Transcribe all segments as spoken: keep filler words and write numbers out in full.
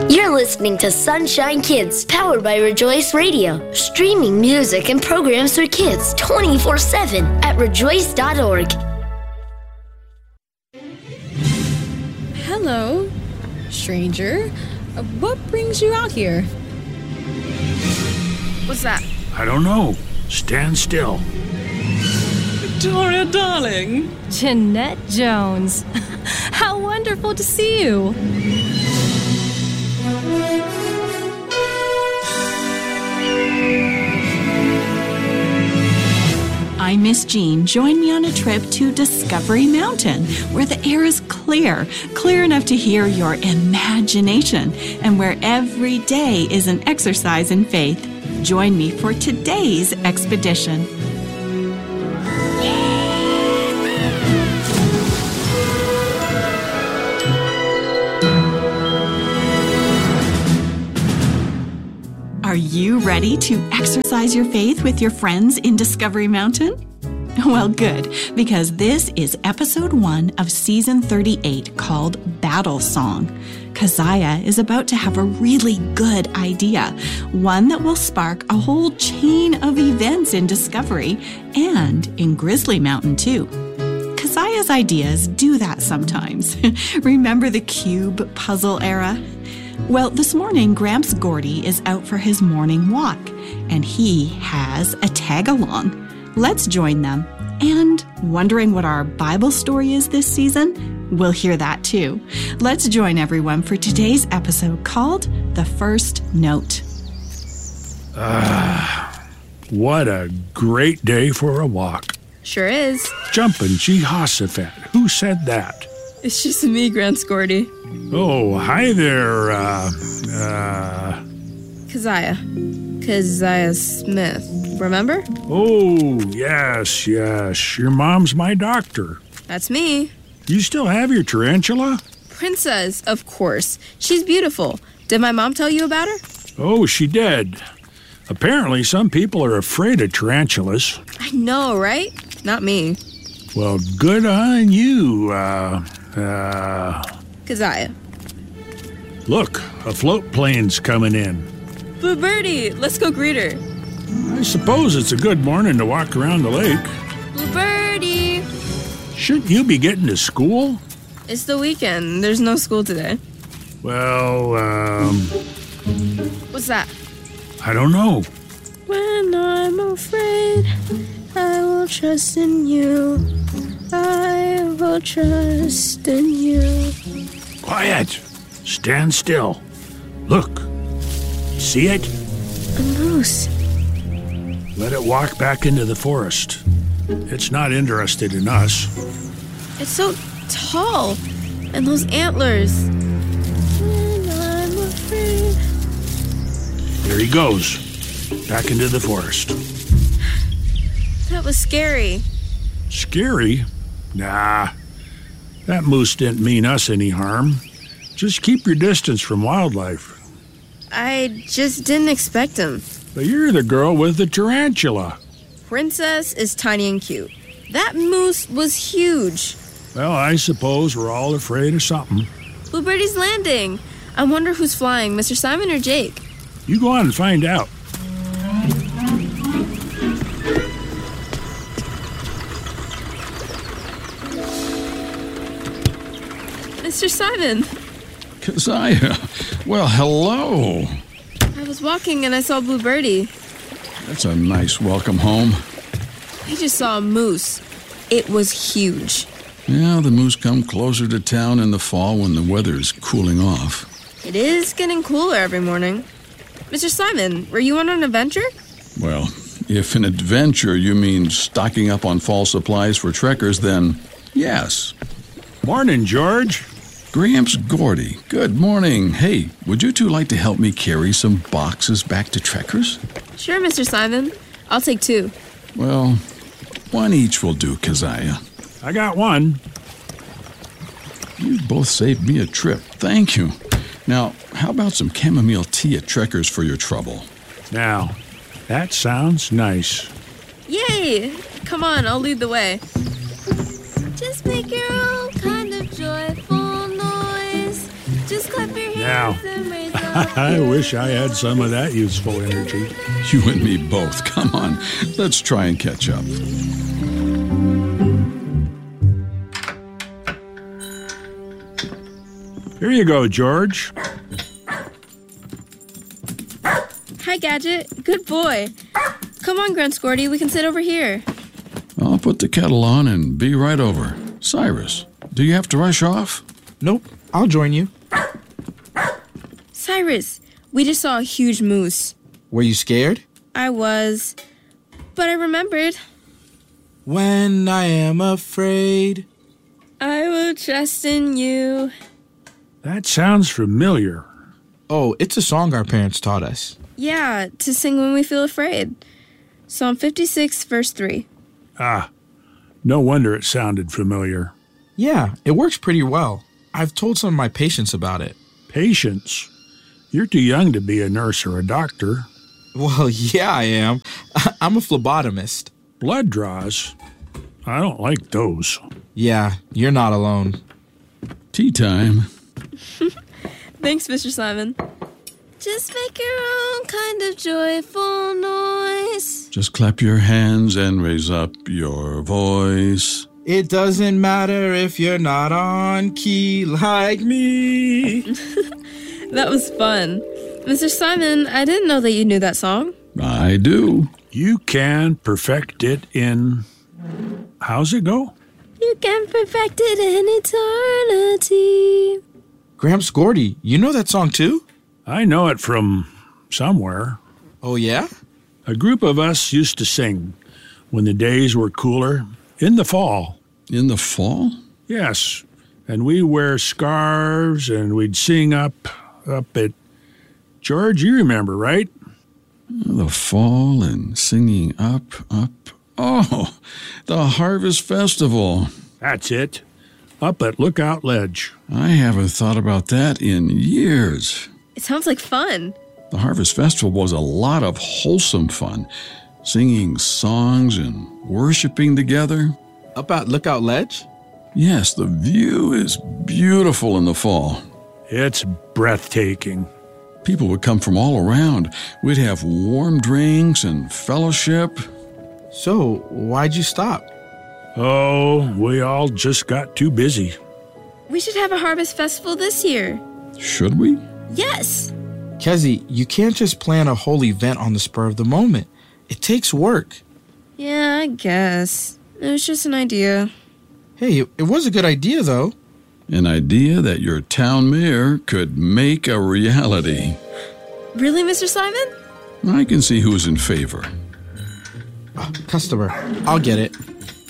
You're listening to Sunshine Kids, powered by Rejoice Radio. Streaming music and programs for kids twenty-four seven at rejoice dot org. Hello, stranger. Uh, what brings you out here? What's that? I don't know. Stand still. Victoria, darling. Jeanette Jones. How wonderful to see you. I'm Miss Jean. Join me on a trip to Discovery Mountain, where the air is clear, clear enough to hear your imagination, and where every day is an exercise in faith. Join me for today's expedition. Are you ready to exercise your faith with your friends in Discovery Mountain? Well, good, because this is episode one of season thirty-eight called Battle Song. Keziah is about to have a really good idea, one that will spark a whole chain of events in Discovery and in Grizzly Mountain, too. Keziah's ideas do that sometimes. Remember the cube puzzle era? Well, this morning, Gramps Gordy is out for his morning walk, and he has a tag-along. Let's join them. And wondering what our Bible story is this season? We'll hear that too. Let's join everyone for today's episode called The First Note. Ah, what a great day for a walk. Sure is. Jumpin' Jehoshaphat. Who said that? It's just me, Gramps Gordy. Oh, hi there, uh, uh... Keziah. Keziah Smith. Remember? Oh, yes, yes. Your mom's my doctor. That's me. You still have your tarantula? Princess, of course. She's beautiful. Did my mom tell you about her? Oh, she did. Apparently, some people are afraid of tarantulas. I know, right? Not me. Well, good on you, uh, uh... Keziah. Look, a float plane's coming in. Blue Birdie, let's go greet her. I suppose it's a good morning to walk around the lake. Blue Birdie! Shouldn't you be getting to school? It's the weekend. There's no school today. Well, um... What's that? I don't know. When I'm afraid, I will trust in you. I will trust in you. Quiet. Stand still. Look. See it? A moose. Let it walk back into the forest. It's not interested in us. It's so tall. And those antlers. When I'm afraid. There he goes. Back into the forest. That was scary. Scary? Nah. That moose didn't mean us any harm. Just keep your distance from wildlife. I just didn't expect him. But you're the girl with the tarantula. Princess is tiny and cute. That moose was huge. Well, I suppose we're all afraid of something. Blue Birdie's landing. I wonder who's flying, Mister Simon or Jake? You go on and find out. Mister Simon. Keziah, well, hello. I was walking and I saw Blue Birdie. That's a nice welcome home. I just saw a moose. It was huge. Yeah, the moose come closer to town in the fall when the weather's cooling off. It is getting cooler every morning. Mister Simon, were you on an adventure? Well, if an adventure you mean stocking up on fall supplies for trekkers, then yes. Morning, George. Gramps Gordy, good morning. Hey, would you two like to help me carry some boxes back to trekkers? Sure, Mister Simon. I'll take two. Well, one each will do, Keziah. I got one. You both saved me a trip. Thank you. Now, how about some chamomile tea at trekkers for your trouble? Now, that sounds nice. Yay! Come on, I'll lead the way. Just make your own kind of joyful noise. Just clap your Now, hands and raise up. I wish I had some of that useful energy. You and me both. Come on, let's try and catch up. Here you go, George. Hi, Gadget. Good boy. Come on, Grunt Squirty. We can sit over here. I'll put the kettle on and be right over. Cyrus, do you have to rush off? Nope, I'll join you. Cyrus, we just saw a huge moose. Were you scared? I was, but I remembered. When I am afraid. I will trust in you. That sounds familiar. Oh, it's a song our parents taught us. Yeah, to sing when we feel afraid. Psalm fifty-six, verse three. Ah, no wonder it sounded familiar. Yeah, it works pretty well. I've told some of my patients about it. Patience? You're too young to be a nurse or a doctor. Well, yeah, I am. I'm a phlebotomist. Blood draws? I don't like those. Yeah, you're not alone. Tea time. Thanks, Mister Simon. Just make your own kind of joyful noise. Just clap your hands and raise up your voice. It doesn't matter if you're not on key like me. That was fun. Mister Simon, I didn't know that you knew that song. I do. You can perfect it in... How's it go? You can perfect it in eternity. Gramps Gordy, you know that song too? I know it from somewhere. Oh, yeah? A group of us used to sing when the days were cooler in the fall. In the fall? Yes, and we wear scarves and we'd sing up, up at... George, you remember, right? The fall and singing up, up. Oh, the Harvest Festival. That's it. Up at Lookout Ledge. I haven't thought about that in years. It sounds like fun. The Harvest Festival was a lot of wholesome fun, singing songs and worshiping together. Up at Lookout Ledge? Yes, the view is beautiful in the fall. It's breathtaking. People would come from all around. We'd have warm drinks and fellowship. So, why'd you stop? Oh, we all just got too busy. We should have a harvest festival this year. Should we? Yes. Kezzy, you can't just plan a whole event on the spur of the moment. It takes work. Yeah, I guess. It was just an idea. Hey, it was a good idea, though. An idea that your town mayor could make a reality. Really, Mister Simon? I can see who's in favor. Uh, customer, I'll get it.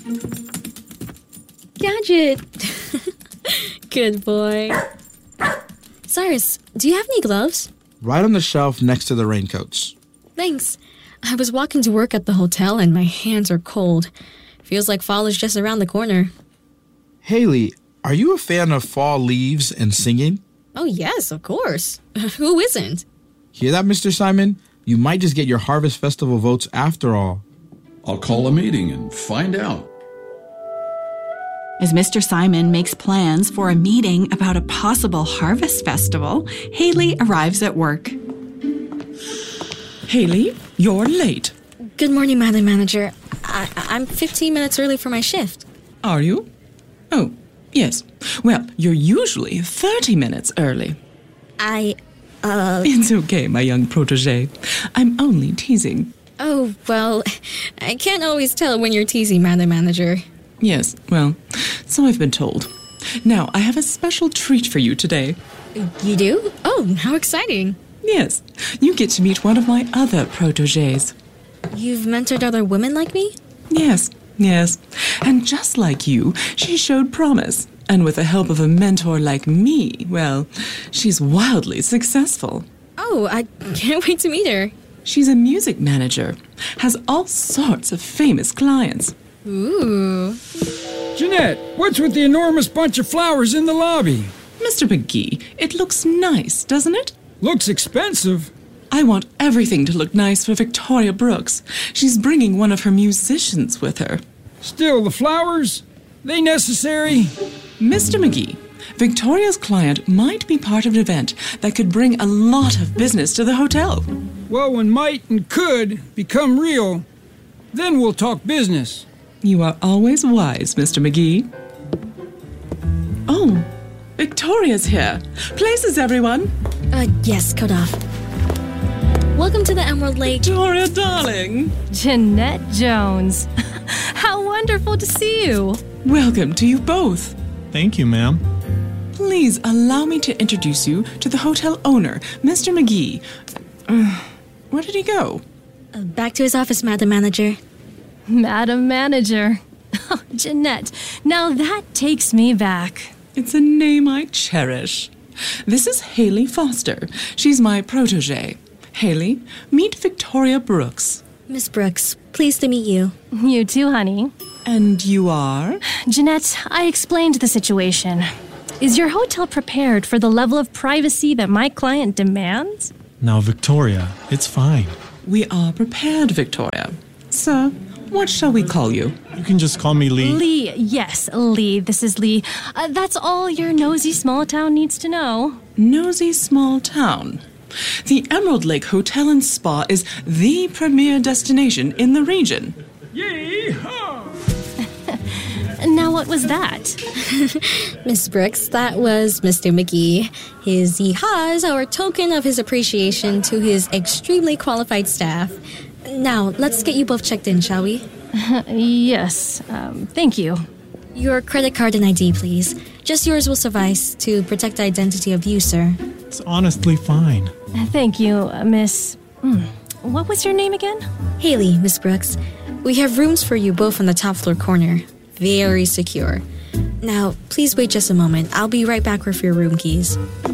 Gadget. Good boy. Cyrus, do you have any gloves? Right on the shelf next to the raincoats. Thanks. I was walking to work at the hotel and my hands are cold. Feels like fall is just around the corner. Haley, are you a fan of fall leaves and singing? Oh, yes, of course. Who isn't? Hear that, Mister Simon? You might just get your Harvest Festival votes after all. I'll call a meeting and find out. As Mister Simon makes plans for a meeting about a possible harvest festival, Haley arrives at work. Haley, you're late. Good morning, Madam Manager. I- I'm fifteen minutes early for my shift. Are you? Oh, yes. Well, you're usually thirty minutes early. I, uh... It's okay, my young protege. I'm only teasing. Oh, well, I can't always tell when you're teasing, Madam Manager. Yes, well, so I've been told. Now, I have a special treat for you today. You do? Oh, how exciting. Yes, you get to meet one of my other proteges. You've mentored other women like me? Yes, yes. And just like you, she showed promise. And with the help of a mentor like me, well, she's wildly successful. Oh, I can't wait to meet her. She's a music manager, has all sorts of famous clients. Ooh. Jeanette, what's with the enormous bunch of flowers in the lobby? Mister McGee, it looks nice, doesn't it? Looks expensive. I want everything to look nice for Victoria Brooks. She's bringing one of her musicians with her. Still, the flowers, they necessary? Mister McGee, Victoria's client might be part of an event that could bring a lot of business to the hotel. Well, when might and could become real, then we'll talk business. You are always wise, Mister McGee. Oh, Victoria's here. Places, everyone. Uh, yes, Kodoff. Welcome to the Emerald Lake. Victoria, darling. Jeanette Jones. How wonderful to see you. Welcome to you both. Thank you, ma'am. Please allow me to introduce you to the hotel owner, Mister McGee. Uh, where did he go? Uh, back to his office, Madam Manager. Madam Manager. Oh, Jeanette, now that takes me back. It's a name I cherish. This is Haley Foster. She's my protege. Haley, meet Victoria Brooks. Miss Brooks, pleased to meet you. You too, honey. And you are? Jeanette, I explained the situation. Is your hotel prepared for the level of privacy that my client demands? Now, Victoria, it's fine. We are prepared, Victoria. Sir, what shall we call you? You can just call me Lee. Lee, yes, Lee. This is Lee. Uh, that's all your nosy small town needs to know. Nosy small town. The Emerald Lake Hotel and Spa is the premier destination in the region. Yee-haw! Now, what was that? Miss Brooks, that was Mister McGee. His yeehaw is our token of his appreciation to his extremely qualified staff. Now, let's get you both checked in, shall we? Yes, um, thank you. Your credit card and I D, please. Just yours will suffice to protect the identity of you, sir. It's honestly fine. Thank you, uh, Miss... Mm, what was your name again? Haley, Miss Brooks. We have rooms for you both on the top floor corner. Very secure. Now, please wait just a moment. I'll be right back with your room keys.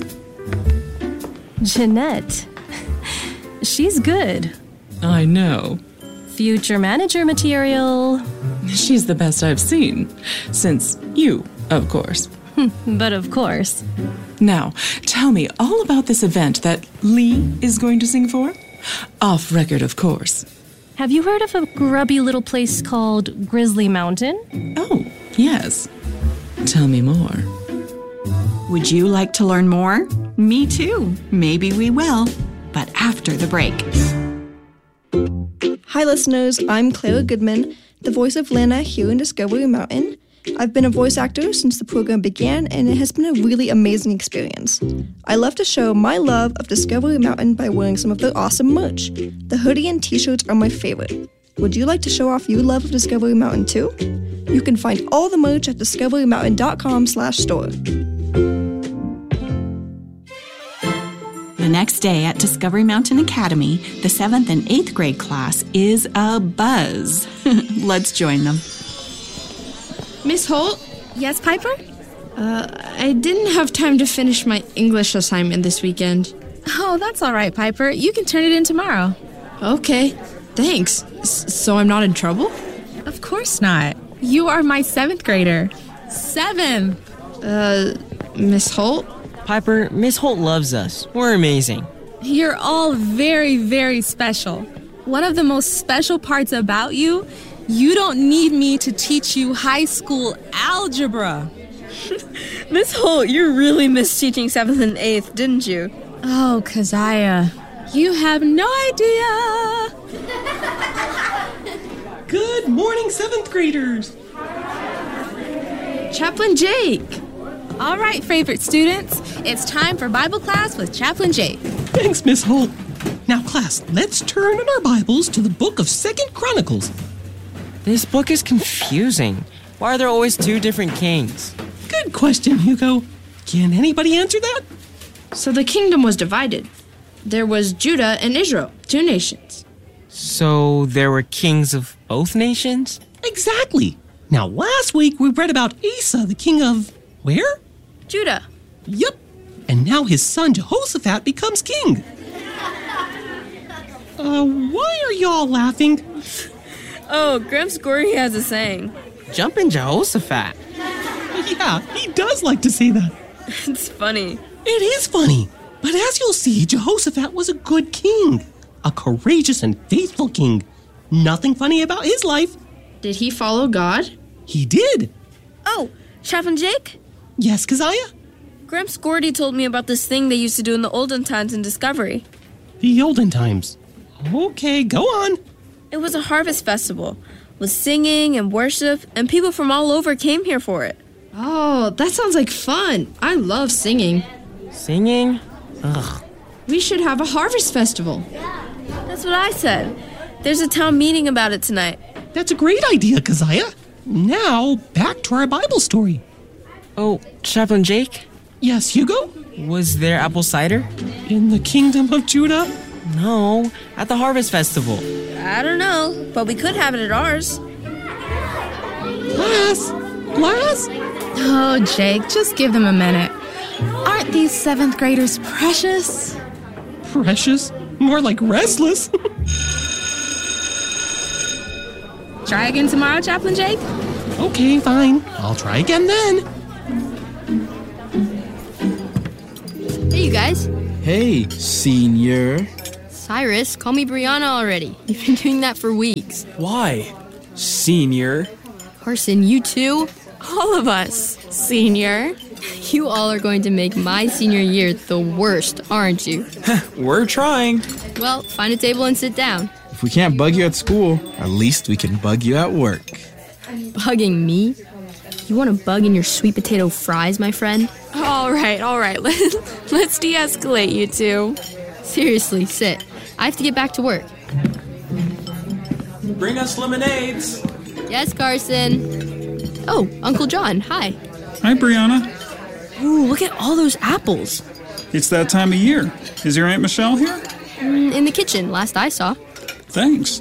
Jeanette. She's good. I know. Future manager material. She's the best I've seen. Since you, of course. But of course. Now, tell me all about this event that Lee is going to sing for. Off record, of course. Have you heard of a grubby little place called Grizzly Mountain? Oh, yes. Tell me more. Would you like to learn more? Me too. Maybe we will. But after the break. Hi, listeners. I'm Clara Goodman, the voice of Lana here in Discovery Mountain. I've been a voice actor since the program began, and it has been a really amazing experience. I love to show my love of Discovery Mountain by wearing some of their awesome merch. The hoodie and t-shirts are my favorite. Would you like to show off your love of Discovery Mountain too? You can find all the merch at discovery mountain dot com slash store. The next day at Discovery Mountain Academy, the seventh and eighth grade class is a buzz. Let's join them. Miss Holt? Yes, Piper? Uh, I didn't have time to finish my English assignment this weekend. Oh, that's all right, Piper. You can turn it in tomorrow. Okay, thanks. S- so I'm not in trouble? Of course not. You are my seventh grader. Seventh! Uh, Miss Holt? Piper, Miss Holt loves us. We're amazing. You're all very, very special. One of the most special parts about you, you don't need me to teach you high school algebra. Miss Holt, you really missed teaching seventh and eighth, didn't you? Oh, Keziah, you have no idea. Good morning, seventh graders. Chaplain Jake. All right, favorite students, it's time for Bible class with Chaplain Jake. Thanks, Miss Holt. Now, class, let's turn in our Bibles to the book of Second Chronicles. This book is confusing. Why are there always two different kings? Good question, Hugo. Can anybody answer that? So the kingdom was divided. There was Judah and Israel, two nations. So there were kings of both nations? Exactly. Now, last week we read about Asa, the king of... where? Judah. Yup. And now his son Jehoshaphat becomes king. Uh, why are y'all laughing? Oh, Gramps Gorey has a saying. Jumpin' Jehoshaphat. Yeah, he does like to say that. It's funny. It is funny. But as you'll see, Jehoshaphat was a good king. A courageous and faithful king. Nothing funny about his life. Did he follow God? He did. Oh, Chaplain Jake? Yes, Keziah? Gramps Gordy told me about this thing they used to do in the olden times in Discovery. The olden times. Okay, go on. It was a harvest festival with singing and worship, and people from all over came here for it. Oh, that sounds like fun. I love singing. Singing? Ugh. We should have a harvest festival. That's what I said. There's a town meeting about it tonight. That's a great idea, Keziah. Now, back to our Bible story. Oh, Chaplain Jake? Yes, Hugo? Was there apple cider? In the kingdom of Judah? No, at the Harvest Festival. I don't know, but we could have it at ours. Class! Class! Oh, Jake, just give them a minute. Aren't these seventh graders precious? Precious? More like restless. Try again tomorrow, Chaplain Jake? Okay, fine. I'll try again then. Hey, you guys. Hey, senior. Cyrus, call me Brianna already. You've been doing that for weeks. Why? Senior. Carson, you too? All of us, senior. You all are going to make my senior year the worst, aren't you? We're trying. Well, find a table and sit down. If we can't bug you at school, at least we can bug you at work. Bugging me? You want to bug in your sweet potato fries, my friend? All right, all right. Let's de-escalate, you two. Seriously, sit. I have to get back to work. Bring us lemonades. Yes, Carson. Oh, Uncle John, hi. Hi, Brianna. Ooh, look at all those apples. It's that time of year. Is your Aunt Michelle here? Mm, in the kitchen, last I saw. Thanks.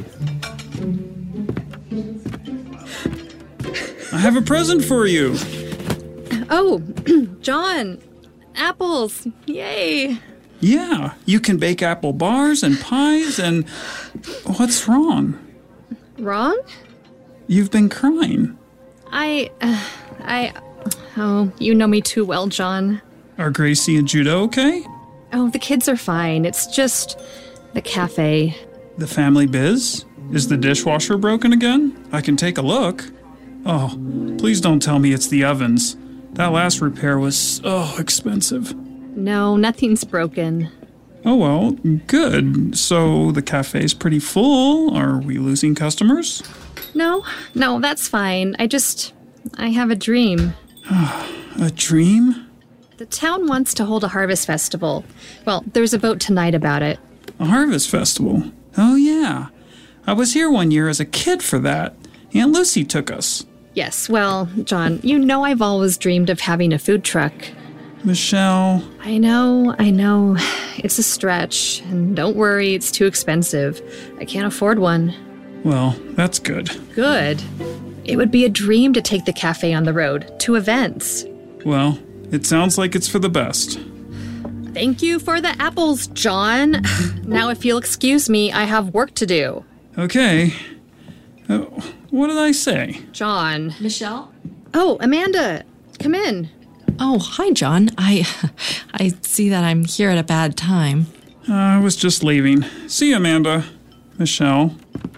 I have a present for you. Oh, John. Apples. Yay. Yeah, you can bake apple bars and pies and... What's wrong? Wrong? You've been crying. I... Uh, I... Oh, you know me too well, John. Are Gracie and Judah okay? Oh, the kids are fine. It's just the cafe. The family biz? Is the dishwasher broken again? I can take a look. Oh, please don't tell me it's the ovens. That last repair was so expensive. No, nothing's broken. Oh, well, good. So the cafe's pretty full. Are we losing customers? No, no, that's fine. I just... I have a dream. A dream? The town wants to hold a harvest festival. Well, there's a vote tonight about it. A harvest festival? Oh, yeah. I was here one year as a kid for that. Aunt Lucy took us. Yes, well, John, you know I've always dreamed of having a food truck. Michelle. I know, I know. It's a stretch. And don't worry, it's too expensive. I can't afford one. Well, that's good. Good. It would be a dream to take the cafe on the road, to events. Well, it sounds like it's for the best. Thank you for the apples, John. Now, if you'll excuse me, I have work to do. Okay. Uh, what did I say? John. Michelle? Oh, Amanda. Come in. Oh, hi, John. I I see that I'm here at a bad time. Uh, I was just leaving. See you, Amanda. Michelle.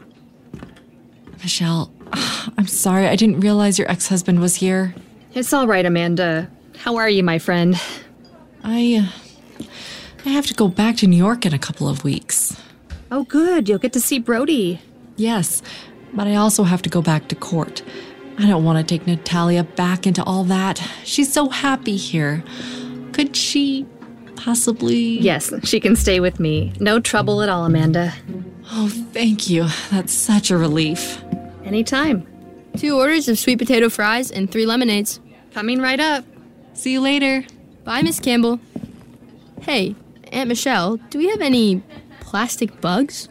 Michelle, I'm sorry. I didn't realize your ex-husband was here. It's all right, Amanda. How are you, my friend? I, uh, I have to go back to New York in a couple of weeks. Oh, good. You'll get to see Brody. Yes, but I also have to go back to court. I don't want to take Natalia back into all that. She's so happy here. Could she possibly... Yes, she can stay with me. No trouble at all, Amanda. Oh, thank you. That's such a relief. Anytime. Two orders of sweet potato fries and three lemonades. Coming right up. See you later. Bye, Miss Campbell. Hey, Aunt Michelle, do we have any plastic bugs?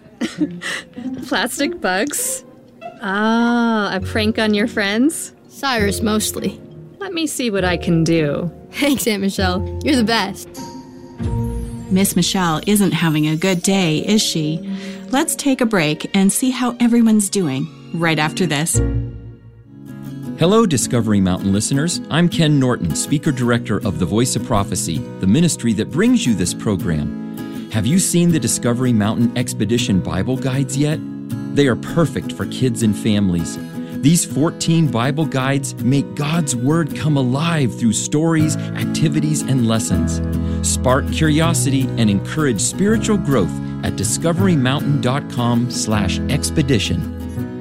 Plastic bugs? Ah, a prank on your friends? Cyrus, mostly. Let me see what I can do. Thanks, Aunt Michelle. You're the best. Miss Michelle isn't having a good day, is she? Let's take a break and see how everyone's doing right after this. Hello, Discovery Mountain listeners. I'm Ken Norton, Speaker Director of The Voice of Prophecy, the ministry that brings you this program. Have you seen the Discovery Mountain Expedition Bible Guides yet? They are perfect for kids and families. These fourteen Bible guides make God's Word come alive through stories, activities, and lessons. Spark curiosity and encourage spiritual growth at discoverymountain.com slash expedition.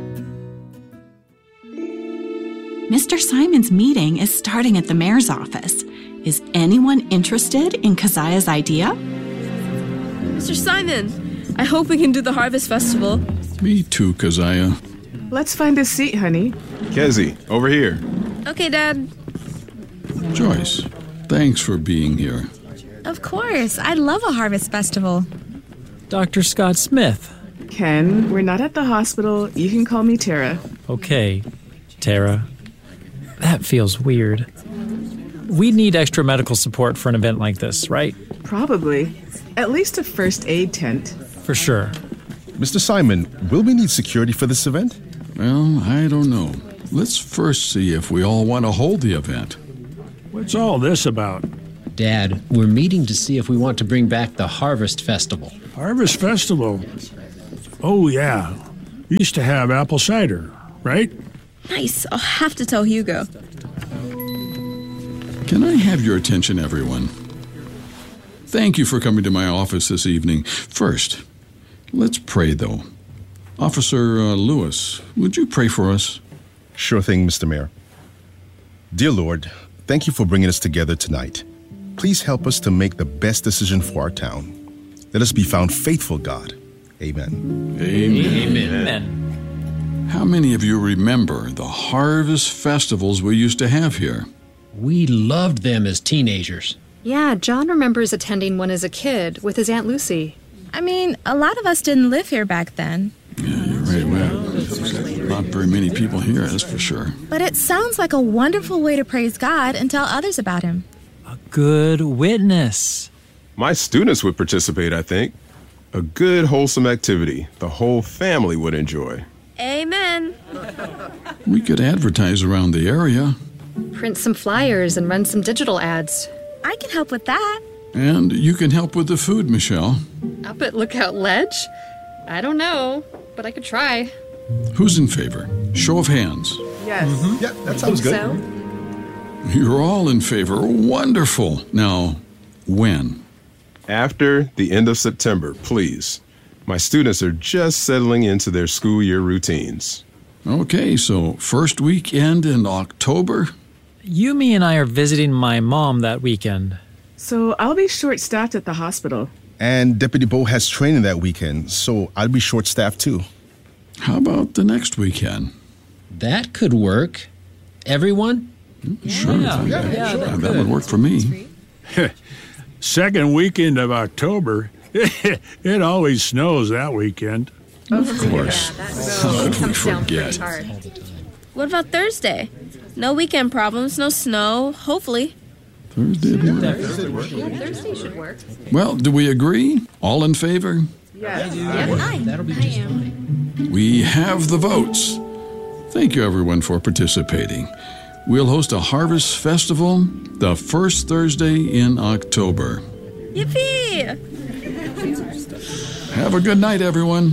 Mister Simon's meeting is starting at the mayor's office. Is anyone interested in Keziah's idea? Mister Simon, I hope we can do the Harvest Festival. Me too, Keziah. Let's find a seat, honey. Kezi, over here. Okay, Dad. Joyce, thanks for being here. Of course. I love a harvest festival. Doctor Scott Smith. Ken, we're not at the hospital. You can call me Tara. Okay, Tara. That feels weird. We need extra medical support for an event like this, right? Probably. At least a first aid tent. For sure. Mister Simon, will we need security for this event? Well, I don't know. Let's first see if we all want to hold the event. What's all this about? Dad, we're meeting to see if we want to bring back the Harvest Festival. Harvest Festival? Oh, yeah. We used to have apple cider, right? Nice. I'll have to tell Hugo. Can I have your attention, everyone? Thank you for coming to my office this evening. First, let's pray, though. Officer uh, Lewis, would you pray for us? Sure thing, Mister Mayor. Dear Lord, thank you for bringing us together tonight. Please help us to make the best decision for our town. Let us be found faithful, God. Amen. Amen. Amen. How many of you remember the harvest festivals we used to have here? We loved them as teenagers. Yeah, John remembers attending one as a kid with his Aunt Lucy. I mean, a lot of us didn't live here back then. Yeah, you're right. Well, not very many people here, that's for sure. But it sounds like a wonderful way to praise God and tell others about Him. A good witness. My students would participate, I think. A good, wholesome activity the whole family would enjoy. Amen. We could advertise around the area. Print some flyers and run some digital ads. I can help with that. And you can help with the food, Michelle. Up at Lookout Ledge? I don't know, but I could try. Who's in favor? Show of hands. Yes. Mm-hmm. Yeah, that sounds good. So? You're all in favor. Wonderful. Now, when? After the end of September, please. My students are just settling into their school year routines. Okay, so first weekend in October? Yumi and I are visiting my mom that weekend. So I'll be short-staffed at the hospital. And Deputy Bo has training that weekend, so I'll be short-staffed too. How about the next weekend? That could work. Everyone? Yeah. Sure. Yeah, Yeah, yeah, sure. that That would work for me. Second weekend of October. It always snows that weekend. Of course. How could we forget? What about Thursday? No weekend problems, no snow, hopefully. Thursday would work. Thursday should work. Well, do we agree? All in favor? Yes. Yeah, That'll be just fine. We have the votes. Thank you, everyone, for participating. We'll host a harvest festival the first Thursday in October. Yippee! Have a good night, everyone.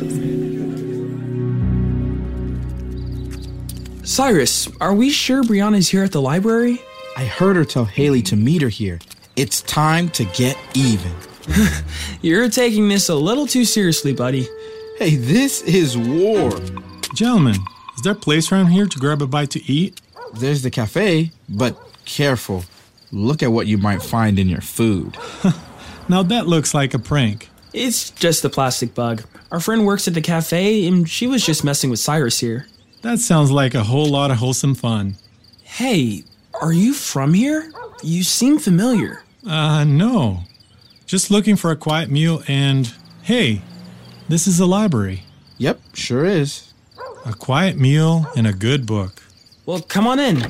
Cyrus, are we sure Brianna's here at the library? I heard her tell Haley to meet her here. It's time to get even. You're taking this a little too seriously, buddy. Hey, this is war. Gentlemen, is there a place around here to grab a bite to eat? There's the cafe, but careful. Look at what you might find in your food. Now that looks like a prank. It's just a plastic bug. Our friend works at the cafe, and she was just messing with Cyrus here. That sounds like a whole lot of wholesome fun. Hey, are you from here? You seem familiar. Uh, no. Just looking for a quiet meal and, hey, this is a library. Yep, sure is. A quiet meal and a good book. Well, come on in.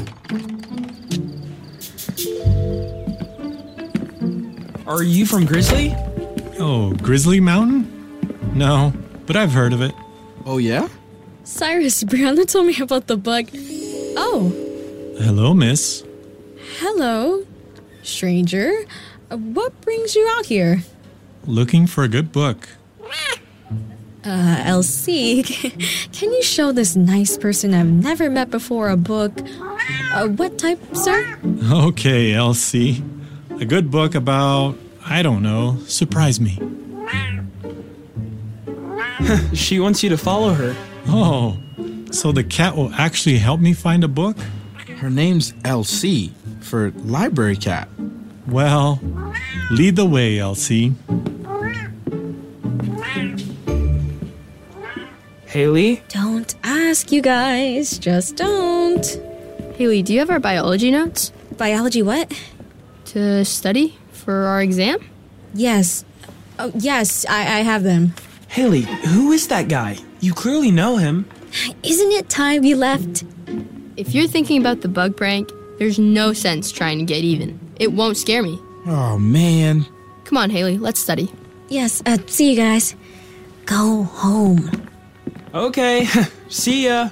Are you from Grizzly? Oh, Grizzly Mountain? No, but I've heard of it. Oh, yeah? Cyrus, Brianna told me about the bug. Oh. Hello, miss. Hello, stranger. Uh, What brings you out here? Looking for a good book. Uh, Elsie, can you show this nice person I've never met before a book? Uh, what type, sir? Okay, Elsie. A good book about, I don't know, surprise me. She wants you to follow her. Oh, so the cat will actually help me find a book? Her name's Elsie, for library cat. Well, lead the way, Elsie. Haley? Don't ask, you guys. Just don't. Haley, do you have our biology notes? Biology what? To study for our exam? Yes. Oh, yes, I, I have them. Haley, who is that guy? You clearly know him. Isn't it time we left? If you're thinking about the bug prank, there's no sense trying to get even. It won't scare me. Oh, man. Come on, Haley, let's study. Yes, uh, see you guys. Go home. Okay, see ya.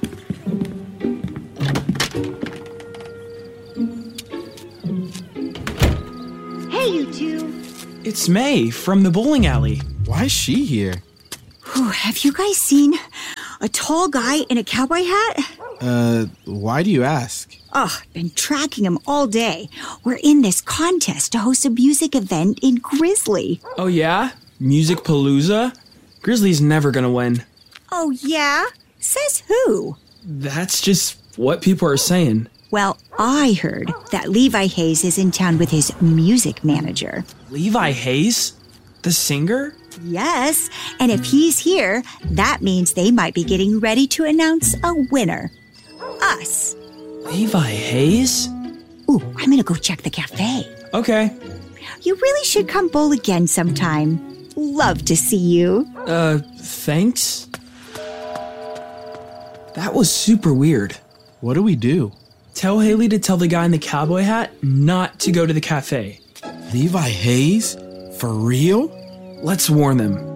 Hey, you two. It's May from the bowling alley. Why is she here? Whew, have you guys seen a tall guy in a cowboy hat? Uh, why do you ask? Oh, been tracking him all day. We're in this contest to host a music event in Grizzly. Oh, yeah? Music Palooza? Grizzly's never gonna win. Oh, yeah? Says who? That's just what people are saying. Well, I heard that Levi Hayes is in town with his music manager. Levi Hayes? The singer? Yes, and if he's here, that means they might be getting ready to announce a winner. Us. Levi Hayes? Ooh, I'm gonna go check the cafe. Okay. You really should come bowl again sometime. Love to see you. Uh, thanks? That was super weird. What do we do? Tell Haley to tell the guy in the cowboy hat not to go to the cafe. Levi Hayes? For real? Let's warn them.